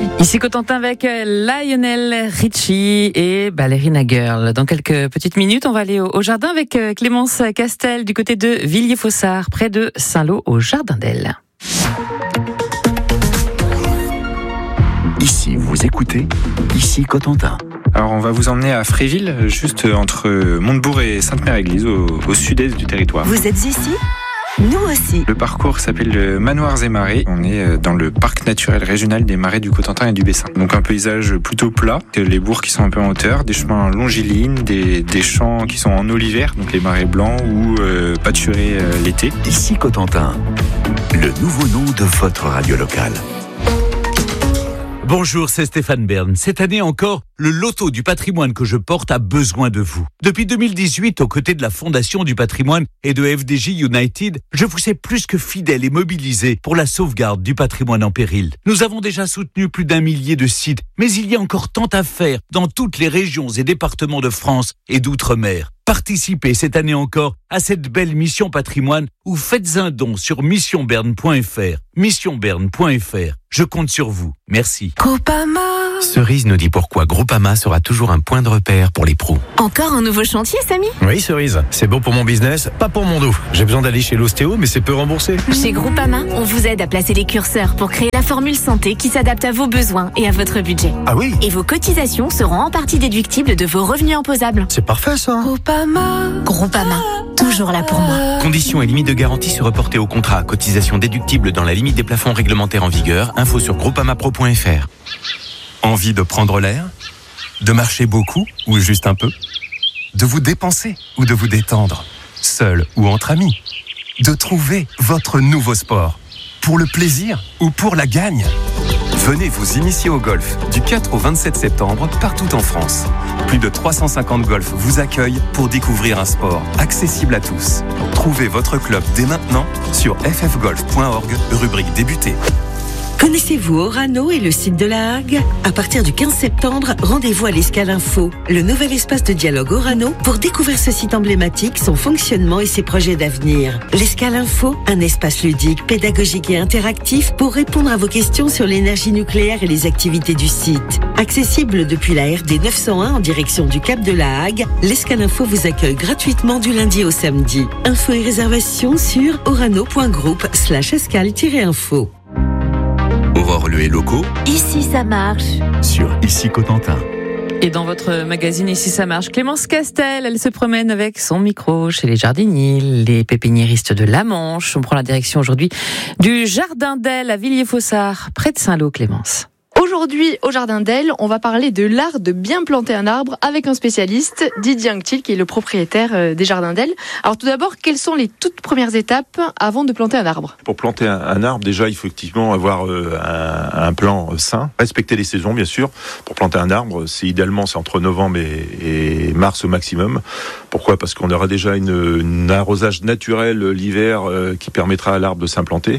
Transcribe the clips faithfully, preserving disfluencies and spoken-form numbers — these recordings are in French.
Ici Cotentin avec Lionel Richie et Ballerina Girl. Dans quelques petites minutes, on va aller au, au jardin avec Clémence Castel du côté de Villiers-Fossard, près de Saint-Lô, au Jardin d'Elle. Ici, vous écoutez, ici Cotentin. Alors on va vous emmener à Fréville, juste entre Montebourg et Sainte-Mère-Église, au, au sud-est du territoire. Vous êtes ici ? Nous aussi. Le parcours s'appelle le Manoirs et Marais. On est dans le parc naturel régional des Marais du Cotentin et du Bessin. Donc un paysage plutôt plat, les bourgs qui sont un peu en hauteur, des chemins longilignes, des, des champs qui sont en olivaire, donc les marais blancs ou euh, pâturés euh, l'été. Ici Cotentin, le nouveau nom de votre radio locale. Bonjour, c'est Stéphane Bern. Cette année encore, le loto du patrimoine que je porte a besoin de vous. Depuis deux mille dix-huit, aux côtés de la Fondation du patrimoine et de F D J United, je vous sais plus que fidèle et mobilisé pour la sauvegarde du patrimoine en péril. Nous avons déjà soutenu plus d'un millier de sites, mais il y a encore tant à faire dans toutes les régions et départements de France et d'outre-mer. Participez cette année encore à cette belle mission patrimoine ou faites un don sur mission berne point f r. mission berne point f r. Je compte sur vous. Merci. Groupama. Cerise nous dit pourquoi Groupama sera toujours un point de repère pour les pros. Encore un nouveau chantier, Samy ? Oui, Cerise. C'est bon pour mon business, pas pour mon dos. J'ai besoin d'aller chez l'ostéo, mais c'est peu remboursé. Chez Groupama, on vous aide à placer les curseurs pour créer la formule santé qui s'adapte à vos besoins et à votre budget. Ah oui ? Et vos cotisations seront en partie déductibles de vos revenus imposables. C'est parfait, ça. Groupama. Groupama. Toujours là pour moi. Conditions et limites de garantie se reporter au contrat. Cotisation déductible dans la limite des plafonds réglementaires en vigueur. Info sur groupama pro point f r. Envie de prendre l'air ? De marcher beaucoup ou juste un peu ? De vous dépenser ou de vous détendre ? Seul ou entre amis ? De trouver votre nouveau sport ? Pour le plaisir ou pour la gagne ? Venez vous initier au golf du quatre au vingt-sept septembre partout en France. Plus de trois cent cinquante golfs vous accueillent pour découvrir un sport accessible à tous. Trouvez votre club dès maintenant sur f f golf point org, rubrique débuter. Connaissez-vous Orano et le site de la Hague ? À partir du quinze septembre, rendez-vous à l'Escale Info, le nouvel espace de dialogue Orano, pour découvrir ce site emblématique, son fonctionnement et ses projets d'avenir. L'Escale Info, un espace ludique, pédagogique et interactif pour répondre à vos questions sur l'énergie nucléaire et les activités du site. Accessible depuis la R D neuf cent un en direction du Cap de la Hague, l'Escale Info vous accueille gratuitement du lundi au samedi. Infos et réservations sur orano point group slash escale-info. Aurore Le et locaux. Ici ça marche. Sur Ici Cotentin. Et dans votre magazine Ici ça marche, Clémence Castel, elle se promène avec son micro chez les jardiniers, les pépiniéristes de la Manche. On prend la direction aujourd'hui du Jardin d'Elle à Villiers-Fossard, près de Saint-Lô, Clémence. Aujourd'hui, au Jardin d'Elle, on va parler de l'art de bien planter un arbre avec un spécialiste, Didier Anctil, qui est le propriétaire des Jardins d'Elle. Alors tout d'abord, quelles sont les toutes premières étapes avant de planter un arbre ? Pour planter un, un arbre, déjà, il faut effectivement avoir euh, un, un plan sain, respecter les saisons, bien sûr. Pour planter un arbre, c'est idéalement c'est entre novembre et, et mars au maximum. Pourquoi ? Parce qu'on aura déjà une, une arrosage naturel l'hiver euh, qui permettra à l'arbre de s'implanter.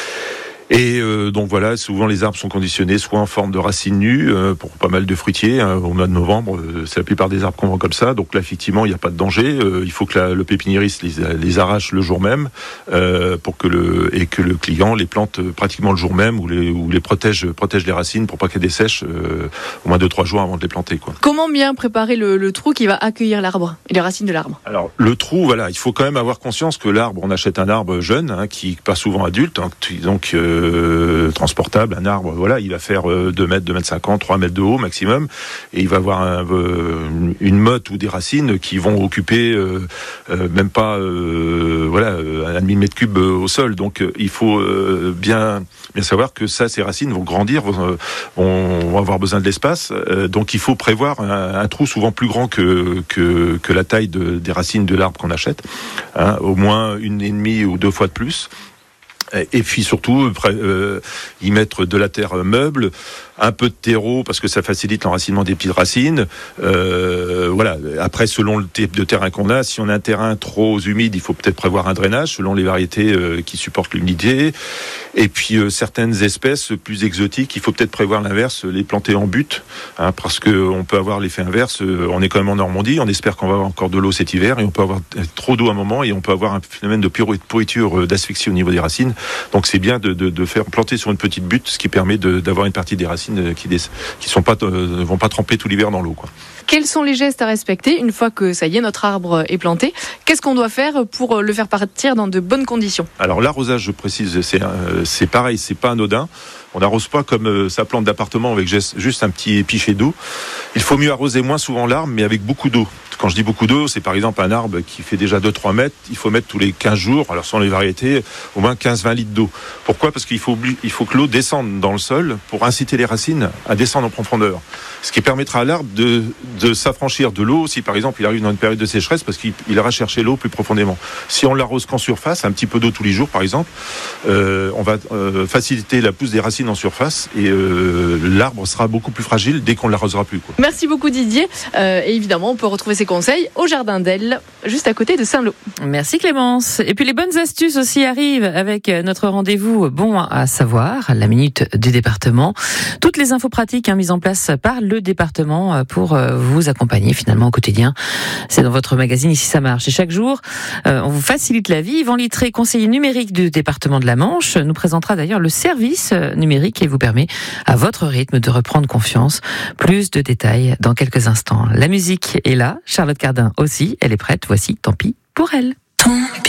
Et euh, donc voilà, souvent les arbres sont conditionnés soit en forme de racines nues, euh, pour pas mal de fruitiers, hein, au mois de novembre, euh, c'est la plupart des arbres qu'on vend comme ça, donc là effectivement il n'y a pas de danger, euh, il faut que la, le pépiniériste les, les arrache le jour même, euh, pour que le, et que le client les plante pratiquement le jour même, ou les, ou les protège, protège les racines pour pas qu'elles dessèchent euh, au moins deux trois jours avant de les planter, quoi. Comment bien préparer le, le trou qui va accueillir l'arbre, et les racines de l'arbre ? Alors le trou, voilà, il faut quand même avoir conscience que l'arbre, on achète un arbre jeune, hein, qui pas souvent adulte, hein, donc euh, Euh, transportable, un arbre, voilà, il va faire euh, deux mètres, deux mètres cinquante, trois mètres de haut maximum, et il va avoir un, euh, une motte ou des racines qui vont occuper euh, euh, même pas euh, voilà, un demi-mètre cube au sol, donc euh, il faut euh, bien, bien savoir que ça, ces racines vont grandir, vont, vont, vont avoir besoin de l'espace, euh, donc il faut prévoir un, un trou souvent plus grand que, que, que la taille de, des racines de l'arbre qu'on achète, hein, au moins une et demie ou deux fois de plus. Et puis surtout, euh, y mettre de la terre meuble, un peu de terreau parce que ça facilite l'enracinement des petites racines. Euh, voilà. Après, selon le type de terrain qu'on a, si on a un terrain trop humide, il faut peut-être prévoir un drainage selon les variétés euh, qui supportent l'humidité. Et puis euh, certaines espèces plus exotiques, il faut peut-être prévoir l'inverse, les planter en butte, hein, parce que on peut avoir l'effet inverse. Euh, on est quand même en Normandie, on espère qu'on va avoir encore de l'eau cet hiver, et on peut avoir trop d'eau à un moment, et on peut avoir un phénomène de pourriture, euh, d'asphyxie au niveau des racines. Donc c'est bien de, de, de faire planter sur une petite butte, ce qui permet de, d'avoir une partie des racines racines qui des, qui sont pas ne vont pas tremper tout l'hiver dans l'eau, quoi. Quels sont les gestes à respecter une fois que ça y est, notre arbre est planté? Qu'est-ce qu'on doit faire pour le faire partir dans de bonnes conditions? Alors l'arrosage, je précise, c'est, euh, c'est pareil, c'est pas anodin. On n'arrose pas comme euh, sa plante d'appartement avec juste un petit pichet d'eau. Il faut mieux arroser moins souvent l'arbre, mais avec beaucoup d'eau. Quand je dis beaucoup d'eau, c'est par exemple un arbre qui fait déjà deux à trois mètres, il faut mettre tous les quinze jours, alors selon les variétés, au moins quinze à vingt litres d'eau. Pourquoi ? Parce qu'il faut, il faut que l'eau descende dans le sol pour inciter les racines à descendre en profondeur. Ce qui permettra à l'arbre de, de s'affranchir de l'eau si par exemple il arrive dans une période de sécheresse, parce qu'il il ira chercher l'eau plus profondément. Si on l'arrose qu'en surface, un petit peu d'eau tous les jours par exemple, euh, on va euh, faciliter la pousse des racines en surface et euh, l'arbre sera beaucoup plus fragile dès qu'on ne l'arrosera plus, quoi. Merci beaucoup Didier. Euh, et évidemment, on peut retrouver ces conseils au Jardin d'Elle, juste à côté de Saint-Lô. Merci Clémence. Et puis les bonnes astuces aussi arrivent avec notre rendez-vous bon à savoir, la minute du département. Toutes les infos pratiques hein, mises en place par le département pour vous accompagner finalement au quotidien. C'est dans votre magazine Ici ça marche. Et chaque jour, euh, on vous facilite la vie. Yvan Littré, conseiller numérique du département de la Manche, nous présentera d'ailleurs le service numérique qui vous permet à votre rythme de reprendre confiance. Plus de détails dans quelques instants. La musique est là, Charlotte Cardin aussi, elle est prête. Voici Tant pis pour elle. Tant pis.